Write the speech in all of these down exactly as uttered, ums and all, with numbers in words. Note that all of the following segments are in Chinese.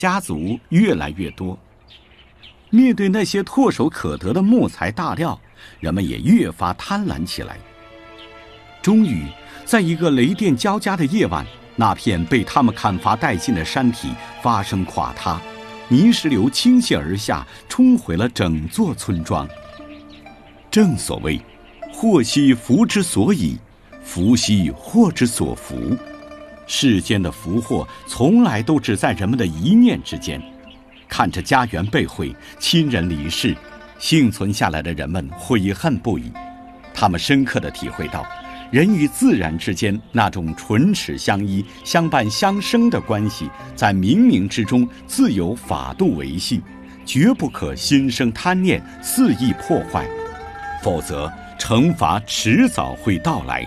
家族越来越多。面对那些唾手可得的木材大料，人们也越发贪婪起来。终于，在一个雷电交加的夜晚，那片被他们砍伐殆尽的山体发生垮塌，泥石流倾泻而下，冲毁了整座村庄。正所谓，祸兮福之所倚，福兮祸之所伏。世间的福祸从来都只在人们的一念之间。看着家园被毁，亲人离世，幸存下来的人们悔恨不已。他们深刻地体会到，人与自然之间那种唇齿相依、相伴相生的关系，在冥冥之中自有法度维系，绝不可心生贪念，肆意破坏，否则惩罚迟早会到来。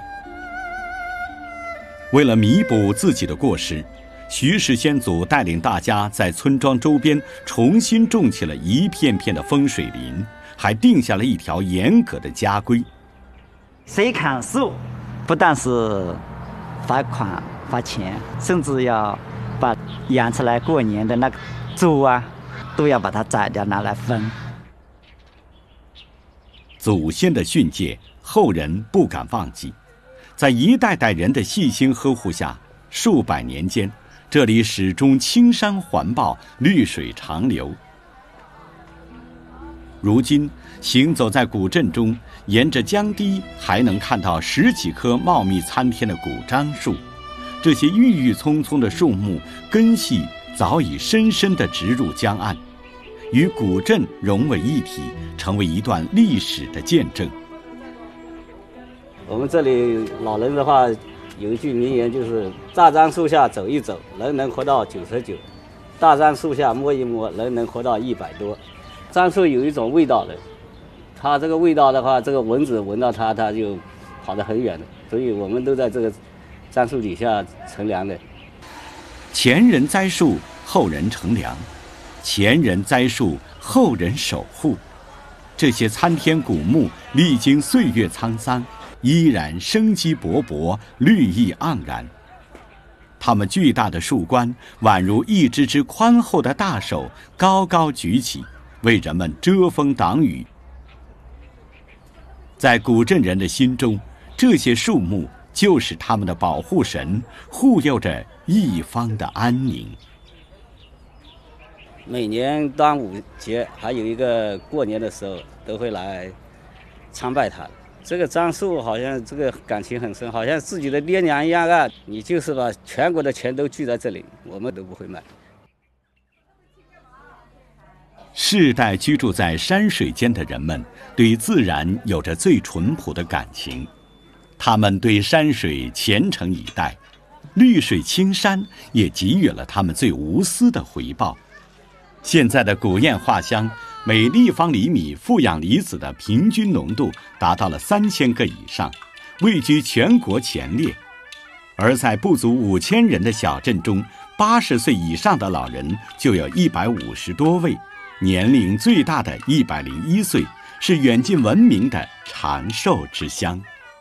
为了弥补自己的过失，徐氏先祖带领大家在村庄周边重新种起了一片片的风水林，还定下了一条严格的家规： 谁砍树，不但是罚款罚钱，甚至要把养出来过年的那个猪啊，都要把它宰掉拿来分。 祖先的训诫，后人不敢忘记。在一代代人的细心呵护下，数百年间，这里始终青山环抱，绿水长流。如今行走在古镇中，沿着江堤还能看到十几棵茂密参天的古樟树，这些郁郁葱葱的树木根系早已深深地植入江岸，与古镇融为一体，成为一段历史的见证。 我们这里老人的话有一句名言，就是大樟树下走一走，人能活到九十九；大樟树下摸一摸，人能活到一百多。樟树有一种味道的，它这个味道的话，这个蚊子闻到它，它就跑得很远的，所以我们都在这个樟树底下乘凉的。 前人栽树，后人乘凉；前人栽树，后人守护。这些参天古木历经岁月沧桑，依然生机勃勃，绿意盎然。它们巨大的树冠宛如一只只宽厚的大手，高高举起，为人们遮风挡雨。在古镇人的心中，这些树木就是他们的保护神，护佑着一方的安宁。 每年端午节还有一个过年的时候，都会来参拜它。这个樟树好像这个感情很深，好像自己的爹娘一样啊！你就是把全国的钱都聚在这里，我们都不会卖。 世代居住在山水间的人们，对自然有着最淳朴的感情，他们对山水虔诚以待，绿水青山也给予了他们最无私的回报。现在的古堰画乡，每立方厘米负氧离子的平均浓度达到了三千个以上，位居全国前列。而在不足五千人的小镇中，八十岁以上的老人就有一百五十多位，年龄最大的一百零一岁，是远近闻名的长寿之乡。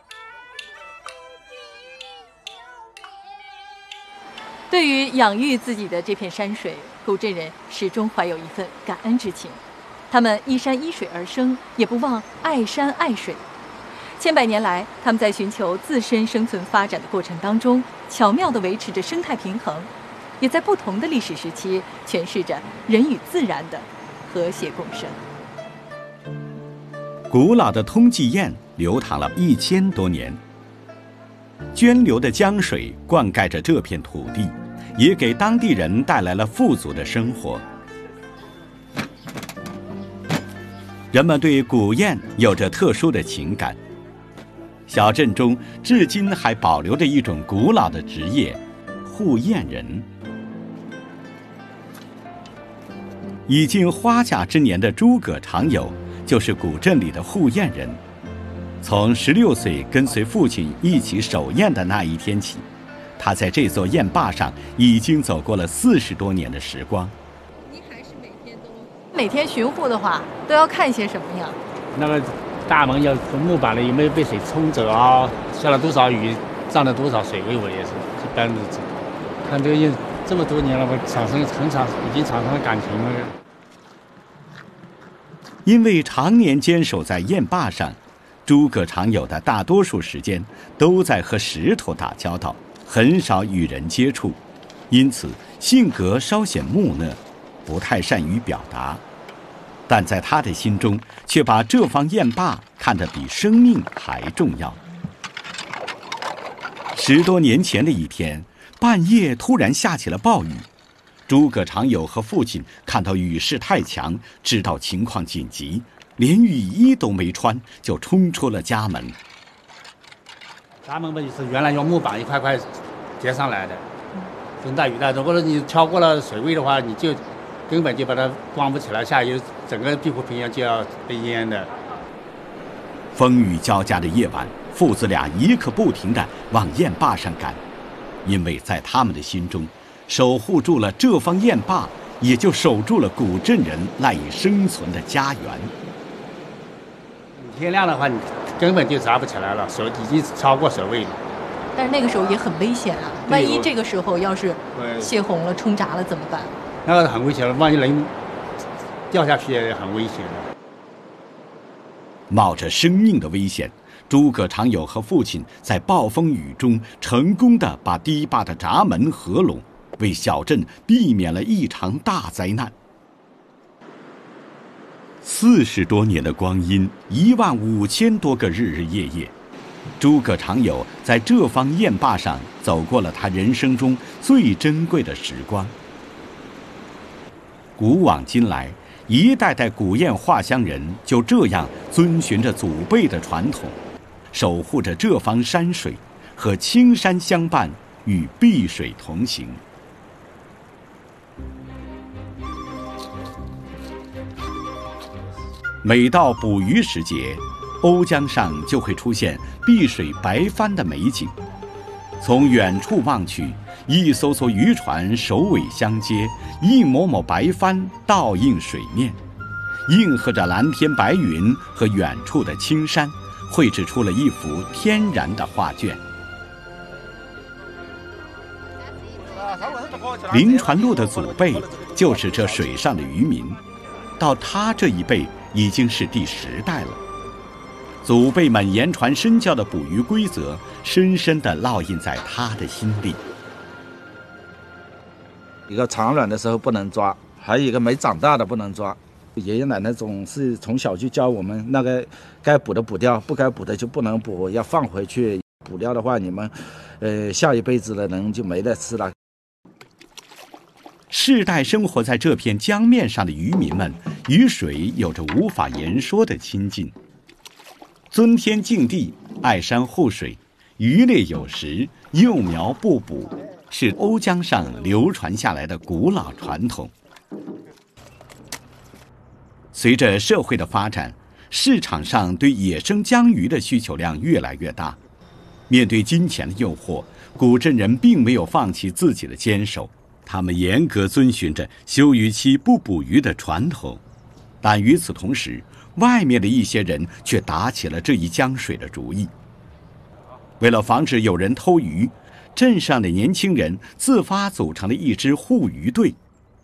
对于养育自己的这片山水，古镇人始终怀有一份感恩之情。他们依山依水而生，也不忘爱山爱水。千百年来，他们在寻求自身生存发展的过程当中，巧妙地维持着生态平衡，也在不同的历史时期诠释着人与自然的和谐共生。 古老的通济堰流淌了一千多年，涓流的江水灌溉着这片土地，也给当地人带来了富足的生活。人们对古堰有着特殊的情感。小镇中至今还保留着一种古老的职业——护堰人。已经花甲之年的诸葛长友就是古镇里的护堰人。从十六岁跟随父亲一起守堰的那一天起，他在这座堰坝上已经走过了四十多年的时光。 你还是每天都每天巡护的话，都要看些什么呀？ 那个大门要木板的有没有被水冲走啊？下了多少雨，涨了多少水位，我也是一般的知道。看这个堰这么多年了，我产生很长，已经产生了感情了。 因为常年坚守在堰坝上，诸葛常有的大多数时间都在和石头打交道，很少与人接触，因此性格稍显木讷，不太善于表达。但在他的心中，却把这方堰坝看得比生命还重要。十多年前的一天，半夜突然下起了暴雨。诸葛常有和父亲看到雨势太强，知道情况紧急，连雨衣都没穿，就冲出了家门。 咱们们是原来用木板一块块叠上来的，风大雨大，如果你超过了水位的话，你就根本就把它光不起来，下游整个碧湖平原就要被淹的。 风雨交加的夜晚，父子俩一刻不停地往堰坝上赶，因为在他们的心中，守护住了这方堰坝，也就守住了古镇人赖以生存的家园。 天亮的话，你根本就扎不起来了，水已经超过水位了。 但是那个时候也很危险啊，万一这个时候要是泄洪了、冲闸了怎么办？ 那个很危险了，万一人掉下去也很危险的。 冒着生命的危险，诸葛常有和父亲在暴风雨中成功地把堤坝的闸门合拢，为小镇避免了一场大灾难。四十多年的光阴，一万五千多个日日夜夜，诸葛常有在这方堰坝上走过了他人生中最珍贵的时光。古往今来，一代代古堰画乡人就这样遵循着祖辈的传统，守护着这方山水，和青山相伴，与碧水同行。每到捕鱼时节，瓯江上就会出现碧水白帆的美景。从远处望去，一艘艘渔船首尾相接，一抹抹白帆倒映水面，应和着蓝天白云和远处的青山，绘制出了一幅天然的画卷。林传禄的祖辈就是这水上的渔民，到他这一辈已经是第十代了。祖辈们言传身教的捕鱼规则，深深地烙印在他的心里。 一个产卵的时候不能抓，还有一个没长大的不能抓。爷爷奶奶总是从小就教我们，那个该捕的捕掉，不该捕的就不能捕，要放回去。捕掉的话，你们，呃，下一辈子的人就没得吃了。 世代生活在这片江面上的渔民们，与水有着无法言说的亲近。尊天敬地，爱山护水，渔猎有时，幼苗不捕，是瓯江上流传下来的古老传统。随着社会的发展，市场上对野生江鱼的需求量越来越大。面对金钱的诱惑，古镇人并没有放弃自己的坚守，他们严格遵循着休渔期不捕鱼的传统。但与此同时，外面的一些人却打起了这一江水的主意。为了防止有人偷鱼，镇上的年轻人自发组成了一支护渔队。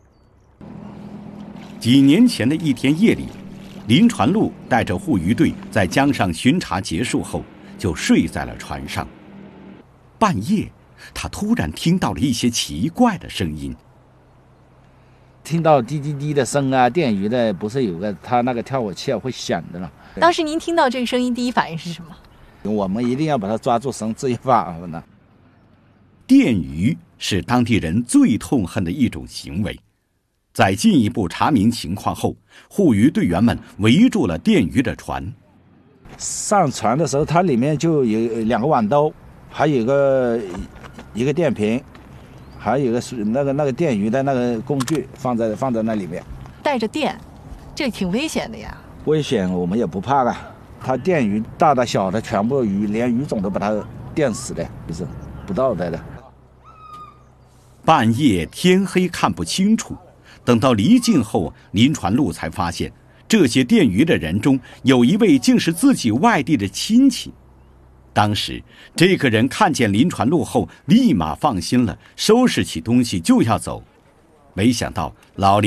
几年前的一天夜里，林传禄带着护渔队在江上巡查结束后，就睡在了船上。半夜，他突然听到了一些奇怪的声音。 听到滴滴滴的声啊，电鱼的不是有个它那个跳火器会响的了。 当时您听到这个声音，第一反应是什么？ 我们一定要把它抓住绳之以法呢。 电鱼是当地人最痛恨的一种行为。在进一步查明情况后，护渔队员们围住了电鱼的船。 上船的时候，它里面就有两个网兜，还有一个一个电瓶。还有一个是那个那个电鱼的那个工具放在放在那里面， 带着电，这挺危险的呀。 危险我们也不怕啊，它电鱼大的小的全部鱼，连鱼种都把它电死的，就是不道德的。 半夜天黑看不清楚，等到离境后，林传禄才发现，这些电鱼的人中有一位竟是自己外地的亲戚。 当时这个人看见临船路后，立马放心了，收拾起东西就要走。没想到老林